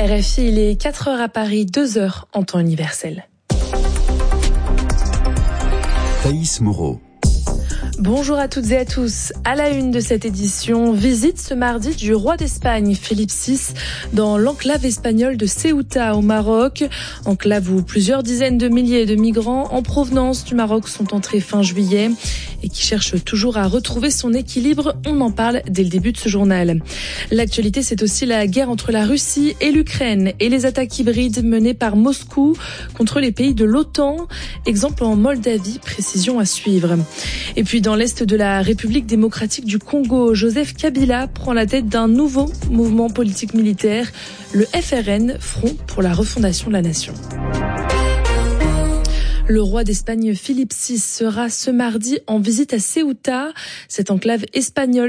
RFI, il est 4h à Paris, 2h en temps universel. Thaïs Moreau. Bonjour à toutes et à tous. À la une de cette édition, visite ce mardi du roi d'Espagne, Philippe VI, dans l'enclave espagnole de Ceuta au Maroc. Enclave où plusieurs dizaines de milliers de migrants en provenance du Maroc sont entrés fin juillet et qui cherchent toujours à retrouver son équilibre. On en parle dès le début de ce journal. L'actualité, c'est aussi la guerre entre la Russie et l'Ukraine et les attaques hybrides menées par Moscou contre les pays de l'OTAN. Exemple en Moldavie, précision à suivre. Et puis dans l'est de la République démocratique du Congo, Joseph Kabila prend la tête d'un nouveau mouvement politique militaire, le FRN, Front pour la refondation de la nation. Le roi d'Espagne Philippe VI sera ce mardi en visite à Ceuta, cette enclave espagnole